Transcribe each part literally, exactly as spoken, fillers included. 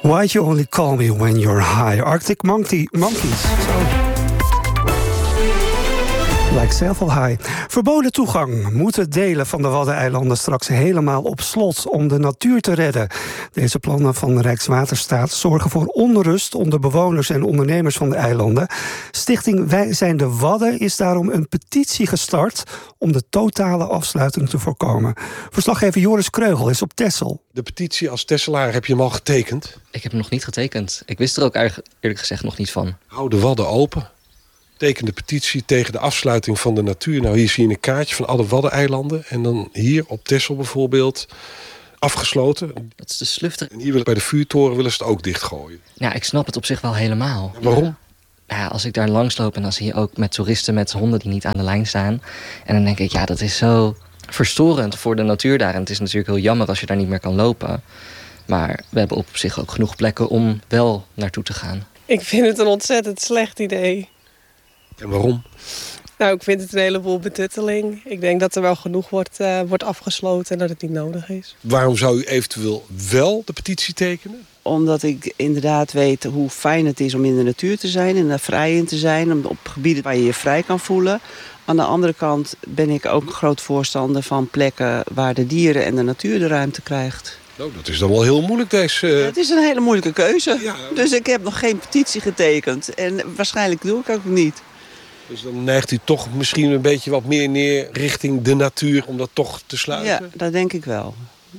Why You Only Call Me When You're High. Arctic Monkey, Monkeys. Zo. Like Self High. Verboden toegang moet het delen van de Waddeneilanden straks helemaal op slot om de natuur te redden. Deze plannen van Rijkswaterstaat zorgen voor onrust onder bewoners en ondernemers van de eilanden. Stichting Wij Zijn de Wadden is daarom een petitie gestart om de totale afsluiting te voorkomen. Verslaggever Joris Kreugel is op Texel. De petitie als Tesselaar, heb je hem al getekend? Ik heb hem nog niet getekend. Ik wist er ook eigenlijk eerlijk gezegd nog niet van. Hou de Wadden open. Teken de petitie tegen de afsluiting van de natuur. Nou, hier zie je een kaartje van alle Waddeneilanden. En dan hier op Texel bijvoorbeeld afgesloten. Dat is de Slufter. En hier willen, bij de vuurtoren willen ze het ook dichtgooien. Ja, ik snap het op zich wel helemaal. En waarom? Ja, ja, als ik daar langs loop en dan zie je ook met toeristen met honden die niet aan de lijn staan. En dan denk ik, ja, dat is zo verstorend voor de natuur daar. En het is natuurlijk heel jammer als je daar niet meer kan lopen. Maar we hebben op zich ook genoeg plekken om wel naartoe te gaan. Ik vind het een ontzettend slecht idee. En waarom? Nou, ik vind het een heleboel betutteling. Ik denk dat er wel genoeg wordt, uh, wordt afgesloten en dat het niet nodig is. Waarom zou u eventueel wel de petitie tekenen? Omdat ik inderdaad weet hoe fijn het is om in de natuur te zijn en er vrij in te zijn. Om op gebieden waar je je vrij kan voelen. Aan de andere kant ben ik ook een groot voorstander van plekken waar de dieren en de natuur de ruimte krijgt. Nou, dat is dan wel heel moeilijk deze... Uh... Ja, het is een hele moeilijke keuze. Ja. Dus ik heb nog geen petitie getekend. En waarschijnlijk doe ik ook niet. Dus dan neigt u toch misschien een beetje wat meer neer richting de natuur om dat toch te sluiten? Ja, dat denk ik wel.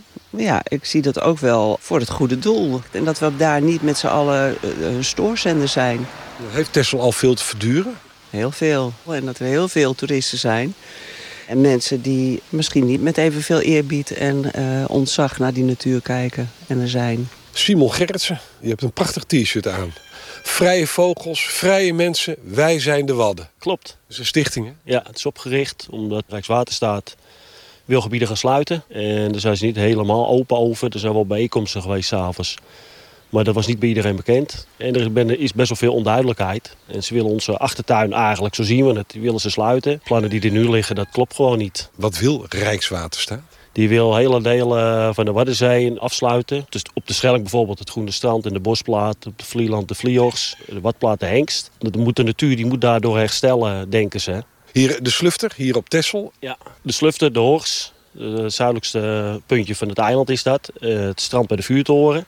Ja, ik zie dat ook wel voor het goede doel. En dat we daar niet met z'n allen uh, stoorzender zijn. Heeft Texel al veel te verduren? Heel veel. En dat er heel veel toeristen zijn. En mensen die misschien niet met evenveel eerbied en uh, ontzag naar die natuur kijken en er zijn. Simon Gerritsen, je hebt een prachtig t-shirt aan. Vrije vogels, vrije mensen, wij zijn de Wadden. Klopt. Dat is een stichting, hè? Ja, het is opgericht omdat Rijkswaterstaat wil gebieden gaan sluiten. En daar zijn ze niet helemaal open over. Er zijn wel bijeenkomsten geweest 's avonds. Maar dat was niet bij iedereen bekend. En er is best wel veel onduidelijkheid. En ze willen onze achtertuin eigenlijk, zo zien we het, die willen ze sluiten. Plannen die er nu liggen, dat klopt gewoon niet. Wat wil Rijkswaterstaat? Die wil hele delen van de Waddenzee afsluiten. Dus op de Schelling bijvoorbeeld het Groene Strand en de Bosplaat. Op de Vlieland de Vliehors, de Wadplaat de Hengst. De, moet de natuur die moet daardoor herstellen, denken ze. Hier de Slufter, hier op Texel. Ja, de Slufter, de Hors. Het zuidelijkste puntje van het eiland is dat. Het strand bij de Vuurtoren.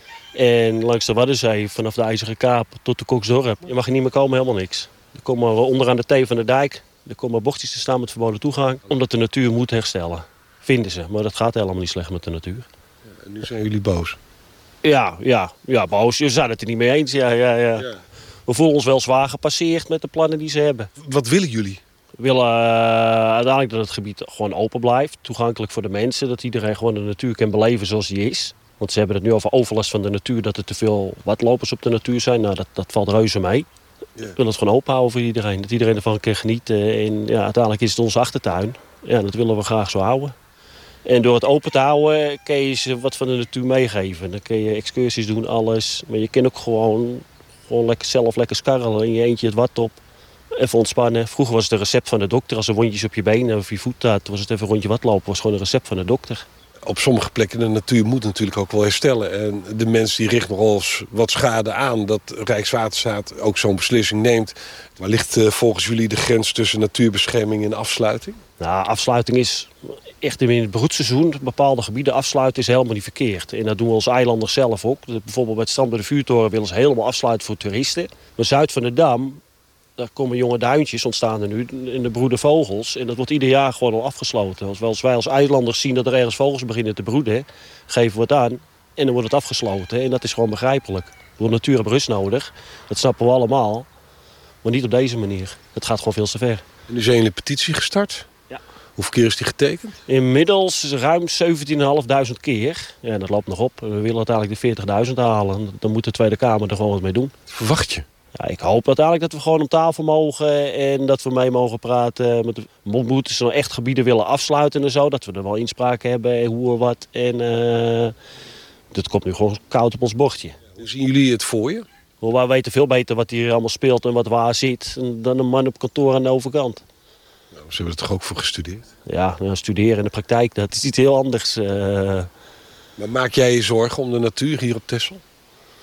En langs de Waddenzee, vanaf de IJzeren Kaap tot de Koksdorp. Je mag hier niet meer komen, helemaal niks. Er komen onderaan de Thee van de Dijk. Er komen bochtjes te staan met verboden toegang. Omdat de natuur moet herstellen. Vinden ze, maar dat gaat helemaal niet slecht met de natuur. Ja, en nu zijn jullie boos? Ja, ja, ja, boos. Je zijn het er niet mee eens. Ja, ja, ja. Ja. We voelen ons wel zwaar gepasseerd met de plannen die ze hebben. Wat willen jullie? We willen uh, uiteindelijk dat het gebied gewoon open blijft. Toegankelijk voor de mensen. Dat iedereen gewoon de natuur kan beleven zoals die is. Want ze hebben het nu over overlast van de natuur. Dat er te veel wadlopers op de natuur zijn. Nou, dat, dat valt reuze mee. Ja. We willen het gewoon open houden voor iedereen. Dat iedereen ervan kan genieten. En ja, uiteindelijk is het onze achtertuin. Ja, dat willen we graag zo houden. En door het open te houden kun je ze wat van de natuur meegeven. Dan kun je excursies doen, alles. Maar je kan ook gewoon, gewoon lekker zelf lekker skarrelen. In je eentje het wat op. Even ontspannen. Vroeger was het een recept van de dokter. Als er wondjes op je benen of je voet had, was het even een rondje wat lopen. Was gewoon een recept van de dokter. Op sommige plekken de natuur moet natuurlijk ook wel herstellen. En de mens die richt nogal eens wat schade aan. Dat Rijkswaterstaat ook zo'n beslissing neemt. Waar ligt uh, volgens jullie de grens tussen natuurbescherming en afsluiting? Nou, afsluiting is echt in het broedseizoen. Bepaalde gebieden afsluiten is helemaal niet verkeerd. En dat doen we als eilanders zelf ook. Bijvoorbeeld bij het strand bij de Vuurtoren willen ze helemaal afsluiten voor toeristen. Maar zuid van de Dam, daar komen jonge duintjes, ontstaan er nu, in de broeden vogels. En dat wordt ieder jaar gewoon al afgesloten. Als wij als eilanders zien dat er ergens vogels beginnen te broeden, geven we het aan en dan wordt het afgesloten. En dat is gewoon begrijpelijk. De natuur heeft rust nodig, dat snappen we allemaal. Maar niet op deze manier. Het gaat gewoon veel te ver. En nu zijn jullie een petitie gestart? Ja. Hoeveel keer is die getekend? Inmiddels ruim zeventienduizend keer. Ja, dat loopt nog op. We willen uiteindelijk de veertigduizend halen. Dan moet de Tweede Kamer er gewoon wat mee doen. Verwacht je? Ja, ik hoop uiteindelijk dat we gewoon om tafel mogen en dat we mee mogen praten. Met de moeten ze nou echt gebieden willen afsluiten en zo. Dat we er wel inspraak hebben, hoe en wat. En uh, dat komt nu gewoon koud op ons bordje. Hoe zien jullie het voor je? Wij weten veel beter wat hier allemaal speelt en wat waar zit dan een man op kantoor aan de overkant. Nou, ze hebben er toch ook voor gestudeerd? Ja, nou, studeren in de praktijk, dat is iets heel anders. Uh... Maar maak jij je zorgen om de natuur hier op Texel?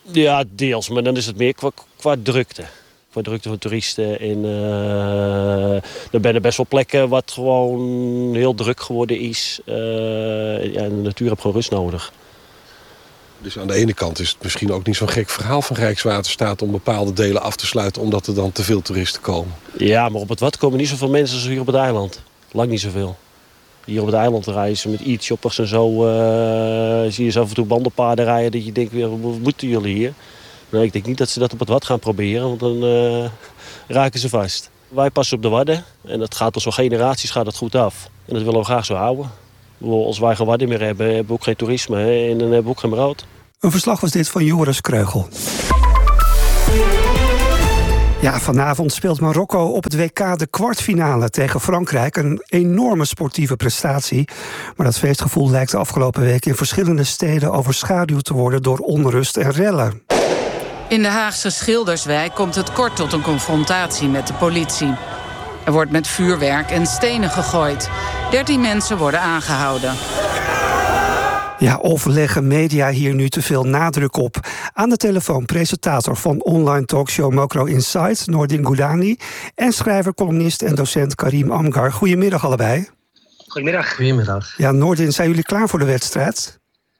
Ja, deels. Maar dan is het meer qua, qua drukte. Qua drukte van toeristen. En uh, er zijn er best wel plekken wat gewoon heel druk geworden is. Uh, ja, de natuur heeft gewoon rust nodig. Dus aan de ene kant is het misschien ook niet zo'n gek verhaal van Rijkswaterstaat om bepaalde delen af te sluiten omdat er dan te veel toeristen komen. Ja, maar op het wat komen niet zoveel mensen als hier op het eiland. Lang niet zoveel. Hier op het eiland reizen met e-shoppers en zo. Uh, zie je zo af en toe bandenpaarden rijden dat je denkt, wat moeten jullie hier? Nou, ik denk niet dat ze dat op het wat gaan proberen, want dan uh, raken ze vast. Wij passen op de wadden en dat gaat ons al generaties gaat het goed af. En dat willen we graag zo houden. Als wij geen wadden meer hebben, hebben we ook geen toerisme hè? En dan hebben we ook geen brood. Een verslag was dit van Joris Kreugel. Ja, vanavond speelt Marokko op het W K de kwartfinale tegen Frankrijk. Een enorme sportieve prestatie. Maar dat feestgevoel lijkt de afgelopen week in verschillende steden overschaduwd te worden door onrust en rellen. In de Haagse Schilderswijk komt het kort tot een confrontatie met de politie. Er wordt met vuurwerk en stenen gegooid. Dertien mensen worden aangehouden. Ja, of leggen media hier nu te veel nadruk op? Aan de telefoon presentator van online talkshow Mokro Insight, Noordin Goulani, en schrijver, columnist en docent Karim Amgar. Goedemiddag allebei. Goedemiddag. Goedemiddag. Ja, Noordin, zijn jullie klaar voor de wedstrijd?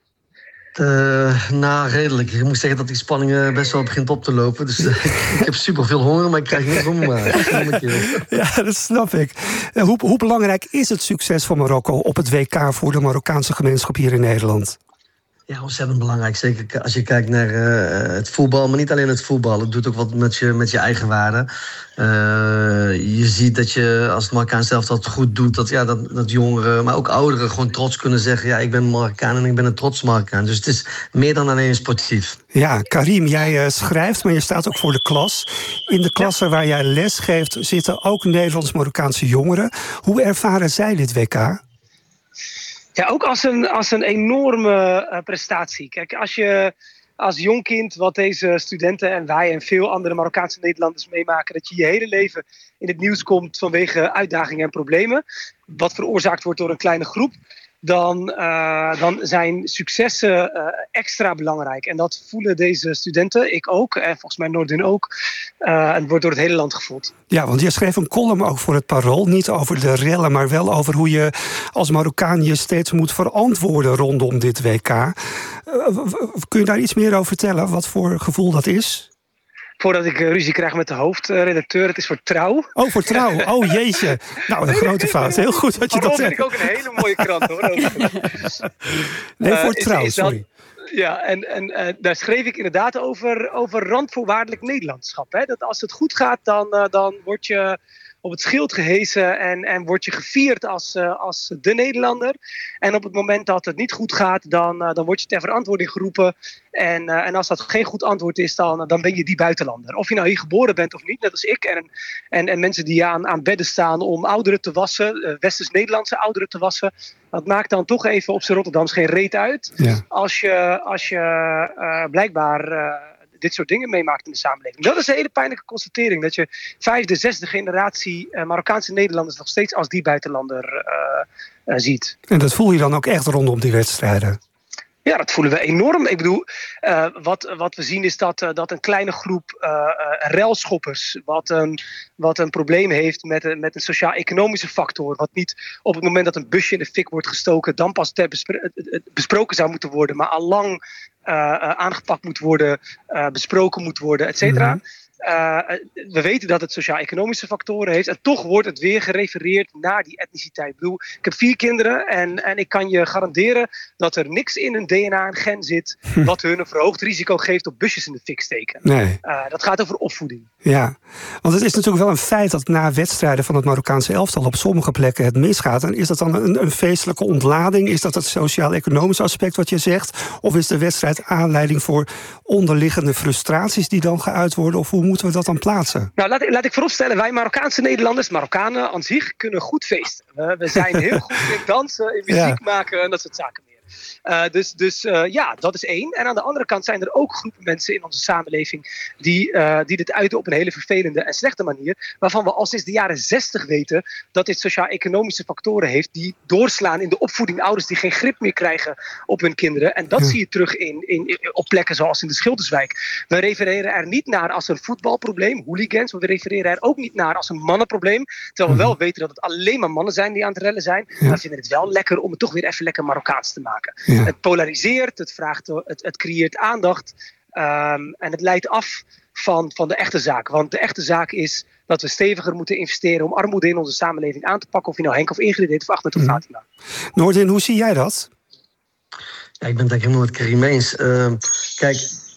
Uh, nou, redelijk. Ik moet zeggen dat die spanning uh, best wel begint op te lopen. Dus uh, ik heb super veel honger, maar ik krijg niks om me. Ja, dat snap ik. Uh, hoe, hoe belangrijk is het succes van Marokko op het W K voor de Marokkaanse gemeenschap hier in Nederland? Ja, ontzettend belangrijk. Zeker als je kijkt naar uh, het voetbal, maar niet alleen het voetbal. Het doet ook wat met je, met je eigen waarde. Uh, je ziet dat je, als het Marokkaan zelf dat goed doet, dat, ja, dat, dat jongeren, maar ook ouderen gewoon trots kunnen zeggen, ja, ik ben Marokkaan en ik ben een trots Marokkaan. Dus het is meer dan alleen sportief. Ja, Karim, jij uh, schrijft, maar je staat ook voor de klas. In de klassen waar jij les geeft zitten ook Nederlands-Marokkaanse jongeren. Hoe ervaren zij dit W K? Ja, ook als een, als een enorme uh, prestatie. Kijk, als je als jong kind, wat deze studenten en wij en veel andere Marokkaanse Nederlanders meemaken, dat je je hele leven in het nieuws komt vanwege uitdagingen en problemen, wat veroorzaakt wordt door een kleine groep, dan, uh, dan zijn successen uh, extra belangrijk. En dat voelen deze studenten, ik ook, en volgens mij Noordin ook. Uh, het wordt door het hele land gevoeld. Ja, want je schreef een column ook voor het Parool. Niet over de rellen, maar wel over hoe je als Marokkaan je steeds moet verantwoorden rondom dit W K. Uh, kun je daar iets meer over vertellen? Wat voor gevoel dat is? Voordat ik ruzie krijg met de hoofdredacteur, het is voor Trouw. Oh, voor Trouw. Oh, jeetje. Nou, een grote fout. Heel goed dat je dat zegt. Dat vind ik ook een hele mooie krant, hoor. Nee, voor uh, Trouw, is, is sorry. Dat, ja, en, en uh, daar schreef ik inderdaad over, over randvoorwaardelijk Nederlandschap. Hè? Dat als het goed gaat, dan, uh, dan word je op het schild gehesen en, en word je gevierd als, uh, als de Nederlander. En op het moment dat het niet goed gaat, dan, uh, dan word je ter verantwoording geroepen. En, uh, en als dat geen goed antwoord is, dan, dan ben je die buitenlander. Of je nou hier geboren bent of niet, net als ik. En, en, en mensen die aan, aan bedden staan om ouderen te wassen, uh, Westers-Nederlandse ouderen te wassen. Dat maakt dan toch even op z'n Rotterdams geen reet uit. Ja. Als je, als je uh, blijkbaar Uh, dit soort dingen meemaakt in de samenleving. Dat is een hele pijnlijke constatering. Dat je vijfde, zesde generatie uh, Marokkaanse Nederlanders nog steeds als die buitenlander uh, uh, ziet. En dat voel je dan ook echt rondom die wedstrijden? Ja, dat voelen we enorm. Ik bedoel, uh, wat, wat we zien is dat, uh, dat een kleine groep uh, uh, relschoppers, wat een, wat een probleem heeft met een, met een sociaal-economische factor, wat niet op het moment dat een busje in de fik wordt gestoken, dan pas ter bespro- besproken zou moeten worden, maar al lang uh, uh, aangepakt moet worden, uh, besproken moet worden, et cetera. Mm-hmm. Uh, we weten dat het sociaal-economische factoren heeft. En toch wordt het weer gerefereerd naar die etniciteit. Ik bedoel, ik heb vier kinderen en, en ik kan je garanderen dat er niks in hun D N A en gen zit wat hun een verhoogd risico geeft op busjes in de fik steken. Nee. Uh, dat gaat over opvoeding. Ja, want het is natuurlijk wel een feit dat na wedstrijden van het Marokkaanse elftal op sommige plekken het misgaat. En is dat dan een, een feestelijke ontlading? Is dat het sociaal-economische aspect wat je zegt? Of is de wedstrijd aanleiding voor onderliggende frustraties die dan geuit worden? Of hoe moeten we dat dan plaatsen? Nou, laat, laat ik vooropstellen, wij Marokkaanse Nederlanders, Marokkanen aan zich, kunnen goed feesten. We, we zijn heel goed in dansen, in muziek ja. maken en dat soort zaken meer. Uh, dus dus uh, ja, dat is één. En aan de andere kant zijn er ook groepen mensen in onze samenleving die, uh, die dit uiten op een hele vervelende en slechte manier. Waarvan we al sinds de jaren zestig weten dat dit sociaal-economische factoren heeft die doorslaan in de opvoeding. Ouders die geen grip meer krijgen op hun kinderen. En dat ja. zie je terug in, in, in, op plekken zoals in de Schilderswijk. We refereren er niet naar als een voetbalprobleem, hooligans. We refereren er ook niet naar als een mannenprobleem. Terwijl we wel weten dat het alleen maar mannen zijn die aan het rellen zijn. Ja. Maar we vinden het wel lekker om het toch weer even lekker Marokkaans te maken. Ja. Het polariseert, het, vraagt, het, het creëert aandacht. Um, en het leidt af van, van de echte zaak. Want de echte zaak is dat we steviger moeten investeren om armoede in onze samenleving aan te pakken. Of je nou Henk of Ingrid heet of Ahmed of Fatima. Noordin, hoe zie jij dat? Ja, ik ben het eigenlijk helemaal met Karim eens. Uh, kijk,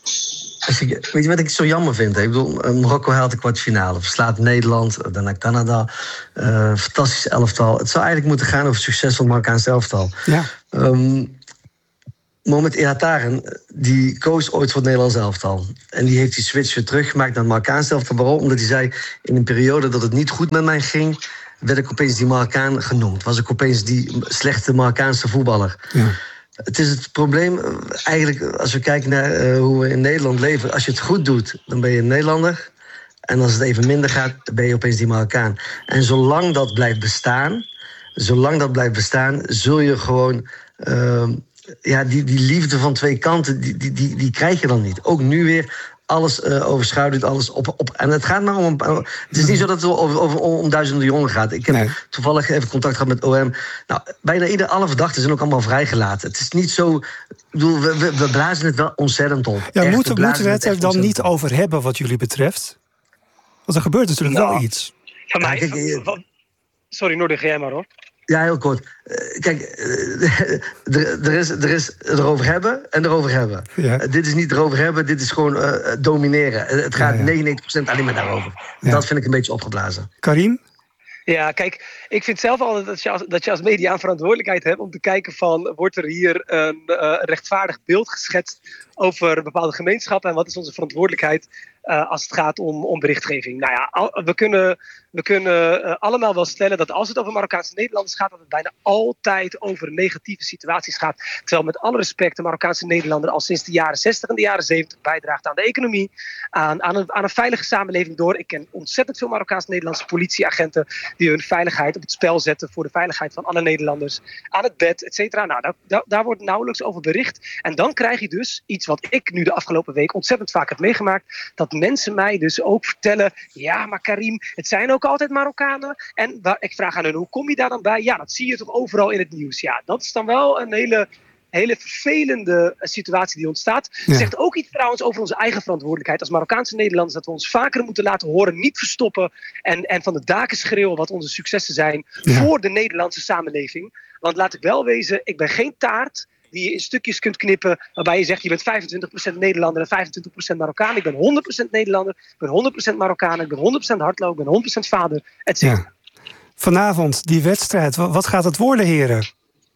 als ik, weet je wat ik zo jammer vind? Ik bedoel, Marokko haalt de kwartfinale, verslaat Nederland, daarna Canada. Uh, fantastisch elftal. Het zou eigenlijk moeten gaan over het succes van het Marokkaanse elftal. Ja. Um, Mohamed Ihataren, die koos ooit voor het Nederlands elftal. En die heeft die switch weer teruggemaakt naar het Marokkaanse elftal. Waarom? Omdat hij zei, in een periode dat het niet goed met mij ging, werd ik opeens die Marokkaan genoemd. Was ik opeens die slechte Marokkaanse voetballer. Ja. Het is het probleem, eigenlijk, als we kijken naar uh, hoe we in Nederland leven. Als je het goed doet, dan ben je een Nederlander. En als het even minder gaat, dan ben je opeens die Marokkaan. En zolang dat blijft bestaan, zolang dat blijft bestaan, zul je gewoon Uh, ja, die, die liefde van twee kanten, die, die, die, die krijg je dan niet. Ook nu weer alles uh, overschaduwt, alles op, op. En het gaat maar om. Het is niet zo dat het over, over, om duizenden jongen gaat. Ik heb nee. toevallig even contact gehad met O M. Nou, bijna ieder, alle verdachten zijn ook allemaal vrijgelaten. Het is niet zo. Ik bedoel, we, we, we blazen het wel ontzettend op. Ja, Echt, moeten we, moeten we het er dan niet over hebben, wat jullie betreft? Want er gebeurt natuurlijk nou, wel iets. Van mij, ja, kijk, van, sorry, Noordin, ga jij maar hoor. Ja, heel kort. Uh, kijk, uh, er, er, is, er is erover hebben en erover hebben. Ja. Uh, dit is niet erover hebben, dit is gewoon uh, domineren. Uh, het gaat ja, ja. negenennegentig procent alleen maar daarover. Ja. Dat vind ik een beetje opgeblazen. Karim? Ja, kijk, ik vind zelf altijd dat je, als, dat je als media een verantwoordelijkheid hebt om te kijken van, wordt er hier een uh, rechtvaardig beeld geschetst over bepaalde gemeenschappen en wat is onze verantwoordelijkheid uh, als het gaat om, om berichtgeving. Nou ja, al, we kunnen, we kunnen uh, allemaal wel stellen dat als het over Marokkaanse Nederlanders gaat, dat het bijna altijd over negatieve situaties gaat. Terwijl met alle respect de Marokkaanse Nederlander al sinds de jaren zestig en de jaren zeventig bijdraagt aan de economie, aan, aan, een, aan een veilige samenleving door. Ik ken ontzettend veel Marokkaans-Nederlandse politieagenten die hun veiligheid op het spel zetten voor de veiligheid van alle Nederlanders, aan het bed, et cetera. Nou, daar, daar, daar wordt nauwelijks over bericht. En dan krijg je dus iets wat ik nu de afgelopen week ontzettend vaak heb meegemaakt, dat mensen mij dus ook vertellen, ja, maar Karim, het zijn ook altijd Marokkanen. En waar, ik vraag aan hen, hoe kom je daar dan bij? Ja, dat zie je toch overal in het nieuws. Ja, dat is dan wel een hele, hele vervelende situatie die ontstaat. Ja. Het zegt ook iets trouwens over onze eigen verantwoordelijkheid als Marokkaanse Nederlanders, dat we ons vaker moeten laten horen, niet verstoppen en, en van de daken schreeuwen wat onze successen zijn ja. voor de Nederlandse samenleving. Want laat ik wel wezen, ik ben geen taart die je in stukjes kunt knippen, waarbij je zegt, je bent vijfentwintig procent Nederlander en vijfentwintig procent Marokkaan. Ik ben honderd procent Nederlander, ik ben honderd procent Marokkaan, ik ben honderd procent hardloop, ik ben honderd procent vader, et cetera. Ja. Vanavond, die wedstrijd, wat gaat het worden, heren?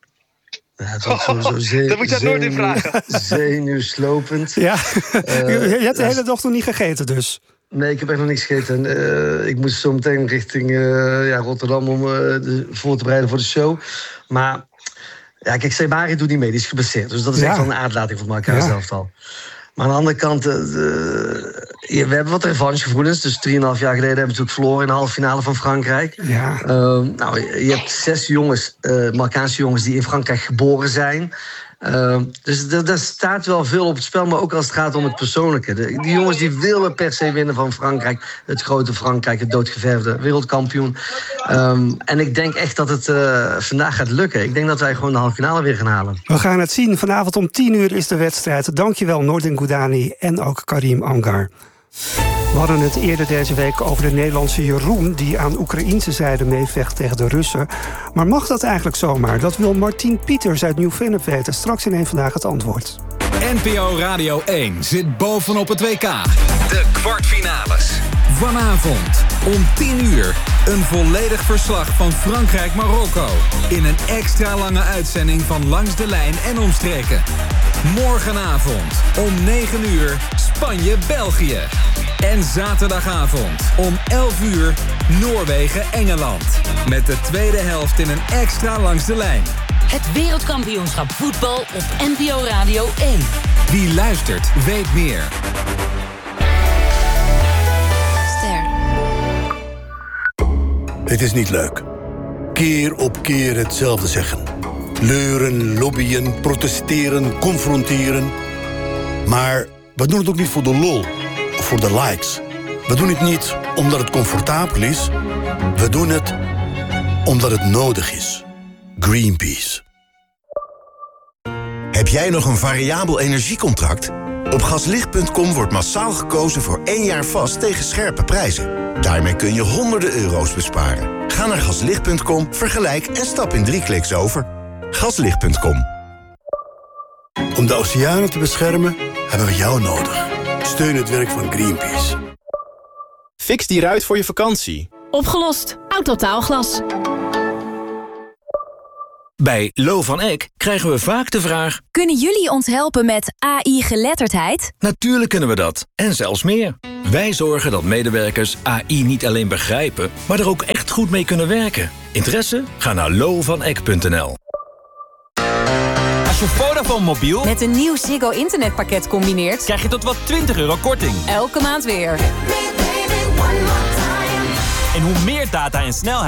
Ja, het wordt sowieso ze- Dan moet je dat nooit in vragen. Zenuwslopend. Ja, uh, je hebt de hele dag nog niet gegeten dus. Nee, ik heb echt nog niks gegeten. Uh, ik moest zo meteen richting uh, ja, Rotterdam om uh, de, voor te bereiden voor de show. Maar ja, kijk, Sebari doet niet mee, die is geblesseerd. Dus dat is ja. echt wel een uitlating van het Marokkaanse elftal. Maar aan de andere kant, uh, de, ja, we hebben wat revanchegevoelens. Dus drieënhalf jaar geleden hebben we natuurlijk verloren in de halve finale van Frankrijk. Ja. Uh, nou, je hebt zes jongens, uh, Marokkaanse jongens, die in Frankrijk geboren zijn. Uh, dus er staat wel veel op het spel, maar ook als het gaat om het persoonlijke. De, die jongens die willen per se winnen van Frankrijk. Het grote Frankrijk, het doodgeverfde wereldkampioen. Um, en ik denk echt dat het uh, vandaag gaat lukken. Ik denk dat wij gewoon de halve finale weer gaan halen. We gaan het zien. Vanavond om tien uur is de wedstrijd. Dankjewel Noordin Goudani en ook Karim Angar. We hadden het eerder deze week over de Nederlandse Jeroen, die aan Oekraïnse zijde meevecht tegen de Russen. Maar mag dat eigenlijk zomaar? Dat wil Martien Pieters uit Nieuw-Vennep weten. Straks in één Vandaag het antwoord. N P O Radio één zit bovenop het W K. De kwartfinales. Vanavond om tien uur een volledig verslag van Frankrijk-Marokko. In een extra lange uitzending van Langs de Lijn en Omstreken. Morgenavond om negen uur Spanje-België. En zaterdagavond om elf uur Noorwegen-Engeland. Met de tweede helft in een extra Langs de Lijn. Het wereldkampioenschap voetbal op N P O Radio één. Wie luistert, weet meer. Ster. Het is niet leuk. Keer op keer hetzelfde zeggen. Leuren, lobbyen, protesteren, confronteren. Maar we doen het ook niet voor de lol of voor de likes. We doen het niet omdat het comfortabel is. We doen het omdat het nodig is. Greenpeace. Heb jij nog een variabel energiecontract? Op gaslicht punt com wordt massaal gekozen voor één jaar vast tegen scherpe prijzen. Daarmee kun je honderden euro's besparen. Ga naar gaslicht punt com, vergelijk en stap in drie kliks over. gaslicht punt com. Om de oceanen te beschermen hebben we jou nodig. Steun het werk van Greenpeace. Fix die ruit voor je vakantie. Opgelost. Autotaalglas. Bij Lo van Eck krijgen we vaak de vraag: kunnen jullie ons helpen met A I-geletterdheid? Natuurlijk kunnen we dat. En zelfs meer. Wij zorgen dat medewerkers A I niet alleen begrijpen, maar er ook echt goed mee kunnen werken. Interesse? Ga naar lo van eck punt n l. Als je Vodafone mobiel met een nieuw Ziggo internetpakket combineert, krijg je tot wel twintig euro korting. Elke maand weer. En hoe meer data en snelheid,